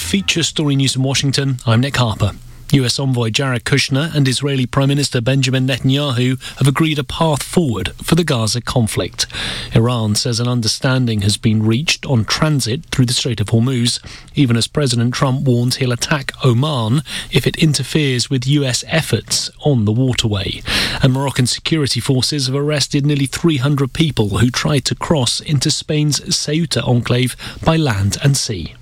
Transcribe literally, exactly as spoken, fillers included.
Feature Story News in Washington, I'm Nick Harper. U S Envoy Jared Kushner and Israeli Prime Minister Benjamin Netanyahu have agreed a path forward for the Gaza conflict. Iran says an understanding has been reached on transit through the Strait of Hormuz, even as President Trump warns he'll attack Oman if it interferes with U S efforts on the waterway. And Moroccan security forces have arrested nearly three hundred people who tried to cross into Spain's Ceuta enclave by land and sea.